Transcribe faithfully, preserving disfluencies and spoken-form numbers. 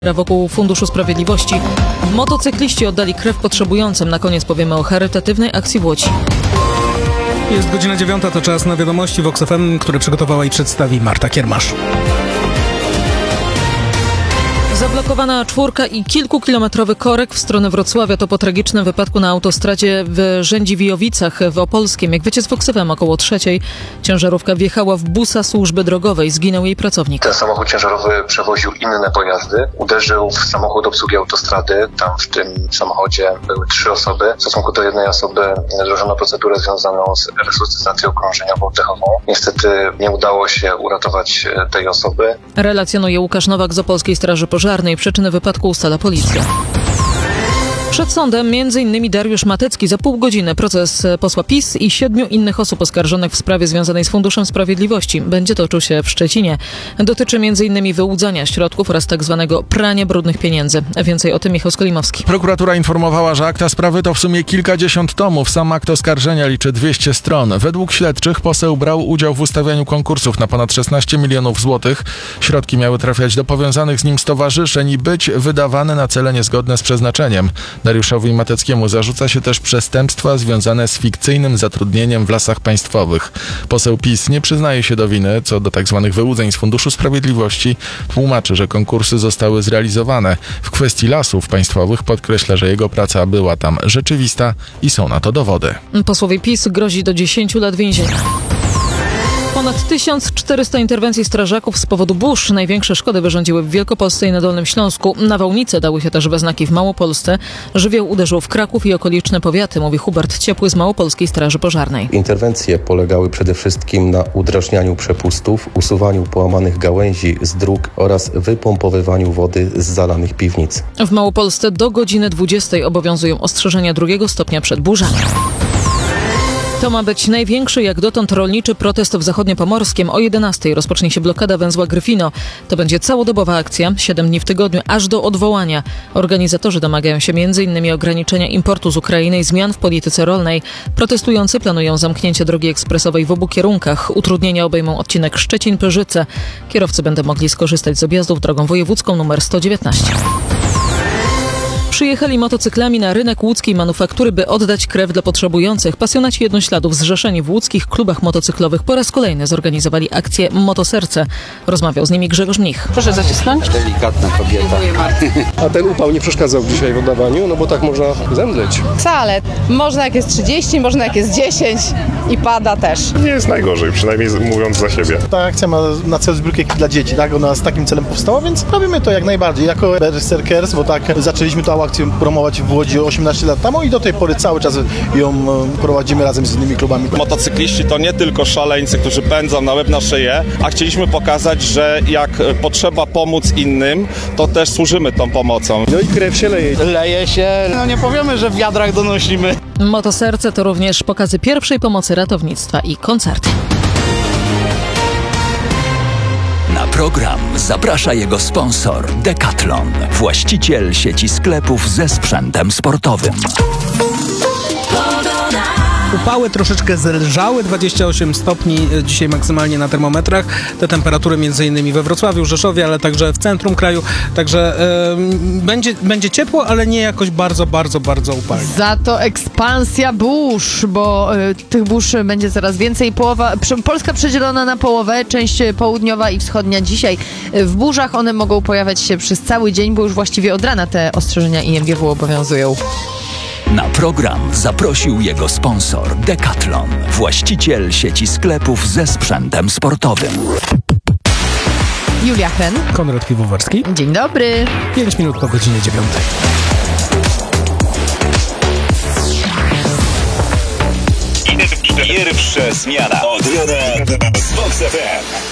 Wokół Funduszu Sprawiedliwości. Motocykliści oddali krew potrzebującym. Na koniec powiemy o charytatywnej akcji w Łodzi. Jest godzina dziewiąta, to czas na wiadomości Vox F M, które przygotowała i przedstawi Marta Kiermasz. Zablokowana czwórka i kilkukilometrowy korek w stronę Wrocławia to po tragicznym wypadku na autostradzie w Rzędziwijowicach w Opolskiem. Jak wiecie, z Vox F M około trzeciej ciężarówka wjechała w busa służby drogowej. Zginął jej pracownik. Ten samochód ciężarowy przewoził inne pojazdy. Uderzył w samochód obsługi autostrady. Tam w tym samochodzie były trzy osoby. W stosunku do jednej osoby wdrożono procedurę związaną z resuscytacją krążeniową oddechową. Niestety nie udało się uratować tej osoby. Relacjonuje Łukasz Nowak z Opolskiej Straży Pożarnej. Przyczyny wypadku ustala policja. Przed sądem między innymi Dariusz Matecki. Za pół godziny proces posła PiS i siedmiu innych osób oskarżonych w sprawie związanej z Funduszem Sprawiedliwości. Będzie toczył się w Szczecinie. Dotyczy między innymi wyłudzania środków oraz tak zwanego prania brudnych pieniędzy. Więcej o tym Michał Skolimowski. Prokuratura informowała, że akta sprawy to w sumie kilkadziesiąt tomów. Sam akt oskarżenia liczy dwieście stron. Według śledczych poseł brał udział w ustawianiu konkursów na ponad szesnaście milionów złotych. Środki miały trafiać do powiązanych z nim stowarzyszeń i być wydawane na cele niezgodne z przeznaczeniem. Dariuszowi Mateckiemu zarzuca się też przestępstwa związane z fikcyjnym zatrudnieniem w Lasach Państwowych. Poseł PiS nie przyznaje się do winy co do tzw. wyłudzeń z Funduszu Sprawiedliwości. Tłumaczy, że konkursy zostały zrealizowane. W kwestii Lasów Państwowych podkreśla, że jego praca była tam rzeczywista i są na to dowody. Posłowi PiS grozi do dziesięciu lat więzienia. Ponad tysiąc czterysta interwencji strażaków z powodu burz. Największe szkody wyrządziły w Wielkopolsce i na Dolnym Śląsku. Nawałnice dały się też we znaki w Małopolsce. Żywioł uderzył w Kraków i okoliczne powiaty, mówi Hubert Ciepły z Małopolskiej Straży Pożarnej. Interwencje polegały przede wszystkim na udrażnianiu przepustów, usuwaniu połamanych gałęzi z dróg oraz wypompowywaniu wody z zalanych piwnic. W Małopolsce do godziny dwudziestej obowiązują ostrzeżenia drugiego stopnia przed burzami. To ma być największy jak dotąd rolniczy protest w Zachodniopomorskiem. O jedenastej rozpocznie się blokada węzła Gryfino. To będzie całodobowa akcja, siedem dni w tygodniu, aż do odwołania. Organizatorzy domagają się między innymi ograniczenia importu z Ukrainy i zmian w polityce rolnej. Protestujący planują zamknięcie drogi ekspresowej w obu kierunkach. Utrudnienia obejmą odcinek Szczecin-Pyrzyce. Kierowcy będą mogli skorzystać z objazdów drogą wojewódzką nr sto dziewiętnaście. Przyjechali motocyklami na rynek łódzkiej manufaktury, by oddać krew dla potrzebujących. Pasjonaci jednośladów zrzeszeni w łódzkich klubach motocyklowych po raz kolejny zorganizowali akcję Motoserce. Rozmawiał z nimi Grzegorz Mnich. Proszę zacisnąć. Delikatna kobieta. A ten upał nie przeszkadzał dzisiaj w oddawaniu, no bo tak można zemdleć. Wcale. Można jak jest trzydzieści, można jak jest dziesięć i pada też. Nie jest najgorzej, przynajmniej mówiąc za siebie. Ta akcja ma na celu zbiórkę dla dzieci, tak? Ona z takim celem powstała, więc robimy to jak najbardziej. Jako Berserkers, bo tak zaczęliśmy tą akcję promować w Łodzi osiemnaście lat temu i do tej pory cały czas ją prowadzimy razem z innymi klubami. Motocykliści to nie tylko szaleńcy, którzy pędzą na łeb na szyję, a chcieliśmy pokazać, że jak potrzeba pomóc innym, to też służymy tą pomocą. No i krew się leje. Leje się, no nie powiemy, że w wiadrach donosimy. Motoserce to również pokazy pierwszej pomocy, ratownictwa i koncerty. Na program zaprasza jego sponsor Decathlon, właściciel sieci sklepów ze sprzętem sportowym. Upały troszeczkę zelżały, dwadzieścia osiem stopni dzisiaj maksymalnie na termometrach. Te temperatury między innymi we Wrocławiu, Rzeszowie, ale także w centrum kraju. Także yy, będzie, będzie ciepło, ale nie jakoś bardzo, bardzo, bardzo upalnie. Za to ekspansja burz, bo y, tych burz będzie coraz więcej. Połowa, przy, Polska przedzielona na połowę, część południowa i wschodnia dzisiaj. Y, w burzach one mogą pojawiać się przez cały dzień, bo już właściwie od rana te ostrzeżenia I M G W obowiązują. Na program zaprosił jego sponsor Decathlon, właściciel sieci sklepów ze sprzętem sportowym. Julia Hen. Konrad Piwowarski. Dzień dobry. pięć minut po godzinie dziewiątej. Pierwsza zmiana od rana z Vox F M.